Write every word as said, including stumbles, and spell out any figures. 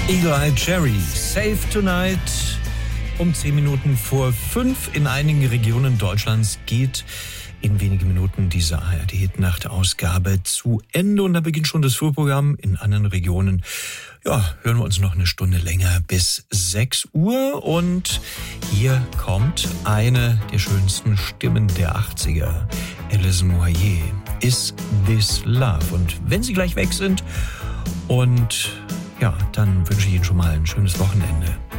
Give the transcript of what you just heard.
Eagle Eye Cherry, Save Tonight. Um zehn Minuten vor fünf in einigen Regionen Deutschlands geht in wenigen Minuten diese A R D-Nacht-Ausgabe zu Ende. Und da beginnt schon das Vorprogramm. In anderen Regionen, ja, hören wir uns noch eine Stunde länger bis sechs Uhr. Und hier kommt eine der schönsten Stimmen der achtziger. Alice Moyer, Is This Love? Und wenn Sie gleich weg sind und ja, dann wünsche ich Ihnen schon mal ein schönes Wochenende.